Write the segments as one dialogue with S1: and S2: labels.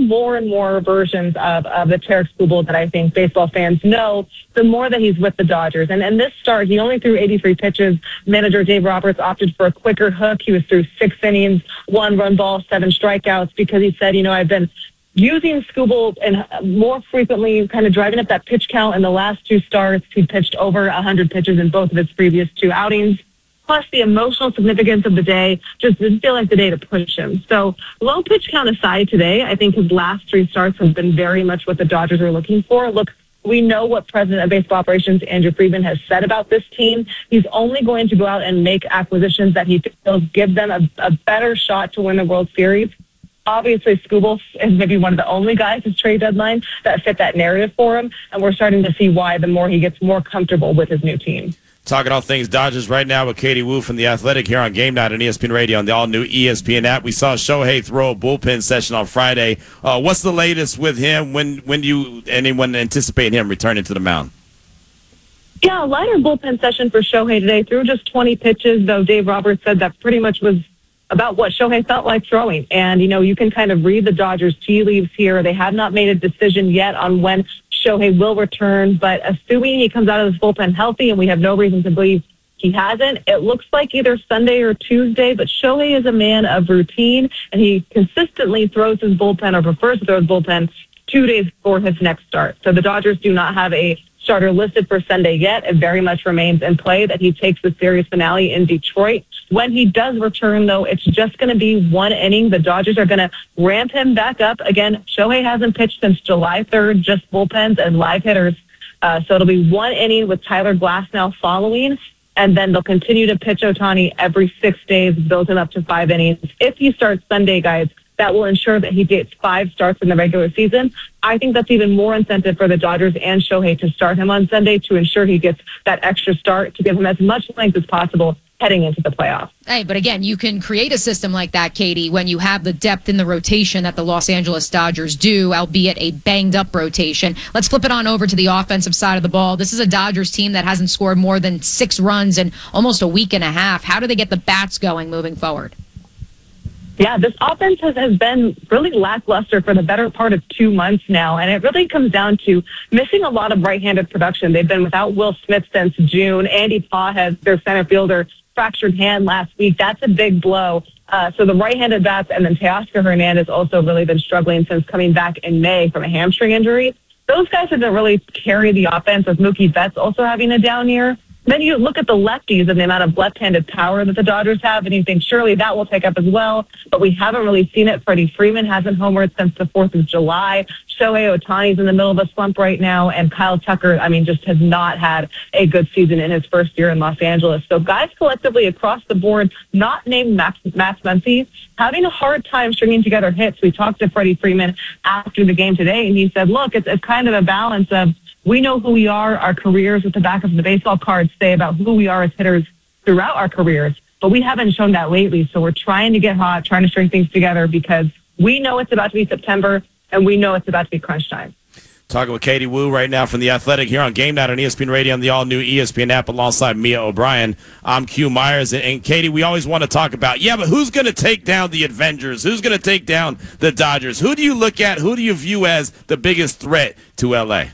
S1: more and more versions of the Tarek Skubal that I think baseball fans know, the more that he's with the Dodgers. And this start, he only threw 83 pitches. Manager Dave Roberts opted for a quicker hook. He was through 6 innings, 1 run ball, 7 strikeouts, because he said, I've been using Skubal and more frequently, kind of driving up that pitch count in the last 2 starts. He pitched over 100 pitches in both of his previous 2 outings. Plus the emotional significance of the day just didn't feel like the day to push him. So low pitch count aside today, I think his last 3 starts have been very much what the Dodgers are looking for. Look, we know what President of Baseball Operations Andrew Friedman has said about this team. He's only going to go out and make acquisitions that he feels give them a better shot to win the World Series. Obviously, Skubal is maybe one of the only guys at trade deadline that fit that narrative for him, and we're starting to see why the more he gets more comfortable with his new team.
S2: Talking all things Dodgers right now with Katie Woo from The Athletic here on Game Night on ESPN Radio on the all-new ESPN app. We saw Shohei throw a bullpen session on Friday. What's the latest with him? When do you anyone anticipate him returning to the mound?
S1: Yeah, a lighter bullpen session for Shohei today. Threw just 20 pitches, though Dave Roberts said that pretty much was about what Shohei felt like throwing. And, you can kind of read the Dodgers' tea leaves here. They have not made a decision yet on when Shohei will return, but assuming he comes out of this bullpen healthy, and we have no reason to believe he hasn't, it looks like either Sunday or Tuesday, but Shohei is a man of routine, and he consistently throws his bullpen or prefers to throw his bullpen 2 days before his next start. So the Dodgers do not have a starter listed for Sunday yet. It very much remains in play that he takes the series finale in Detroit. When he does return, though, it's just going to be 1 inning. The Dodgers are going to ramp him back up. Again, Shohei hasn't pitched since July 3rd, just bullpens and live hitters. So it'll be 1 inning with Tyler Glasnow following, and then they'll continue to pitch Ohtani every 6 days, build him up to 5 innings. If he starts Sunday, guys, that will ensure that he gets 5 starts in the regular season. I think that's even more incentive for the Dodgers and Shohei to start him on Sunday to ensure he gets that extra start to give him as much length as possible heading into the playoffs.
S3: Hey, but again, you can create a system like that, Katie, when you have the depth in the rotation that the Los Angeles Dodgers do, albeit a banged-up rotation. Let's flip it on over to the offensive side of the ball. This is a Dodgers team that hasn't scored more than 6 runs in almost a week and a half. How do they get the bats going moving forward?
S1: Yeah, this offense has been really lackluster for the better part of 2 months now, and it really comes down to missing a lot of right-handed production. They've been without Will Smith since June. Andy Pah has their center fielder fractured hand last week. That's a big blow. So the right-handed bats, and then Teoscar Hernandez also really been struggling since coming back in May from a hamstring injury. Those guys have been really carry the offense, with Mookie Betts also having a down year. Then you look at the lefties and the amount of left-handed power that the Dodgers have, and you think surely that will take up as well. But we haven't really seen it. Freddie Freeman hasn't homered since the 4th of July. Shohei Ohtani's in the middle of a slump right now, and Kyle Tucker, just has not had a good season in his first year in Los Angeles. So guys collectively across the board, not named Max Muncy, having a hard time stringing together hits. We talked to Freddie Freeman after the game today, and he said, look, it's kind of a balance of, we know who we are. Our careers at the back of the baseball cards say about who we are as hitters throughout our careers, but we haven't shown that lately. So we're trying to get hot, trying to string things together, because we know it's about to be September, and we know it's about to be crunch time.
S2: Talking with Katie Woo right now from The Athletic here on Game Night on ESPN Radio on the all-new ESPN app alongside Mia O'Brien. I'm Q Myers. And Katie, we always want to talk about, but who's going to take down the Avengers? Who's going to take down the Dodgers? Who do you look at? Who do you view as the biggest threat to L.A.?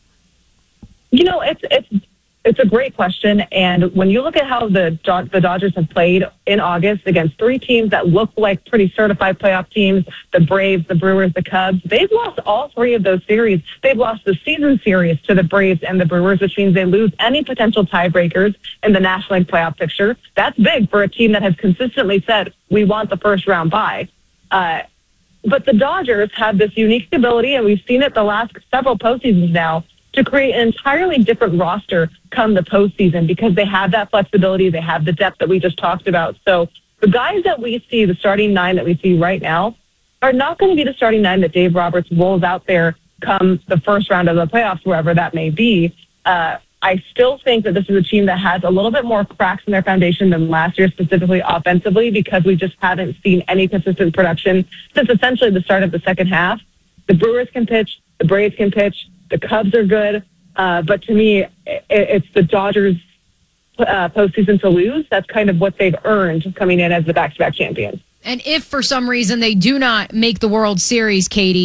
S1: It's a great question, and when you look at how the Dodgers have played in August against 3 teams that look like pretty certified playoff teams, the Braves, the Brewers, the Cubs, they've lost all 3 of those series. They've lost the season series to the Braves and the Brewers, which means they lose any potential tiebreakers in the National League playoff picture. That's big for a team that has consistently said, we want the first round bye. But the Dodgers have this unique ability, and we've seen it the last several postseasons now, to create an entirely different roster come the postseason, because they have that flexibility, they have the depth that we just talked about. So the guys that we see, the starting 9 that we see right now, are not going to be the starting 9 that Dave Roberts rolls out there come the first round of the playoffs, wherever that may be. I still think that this is a team that has a little bit more cracks in their foundation than last year, specifically offensively, because we just haven't seen any consistent production since essentially the start of the second half. The Brewers can pitch, the Braves can pitch, the Cubs are good, but to me, it's the Dodgers' postseason to lose. That's kind of what they've earned coming in as the back-to-back champions.
S3: And if for some reason they do not make the World Series, Katie,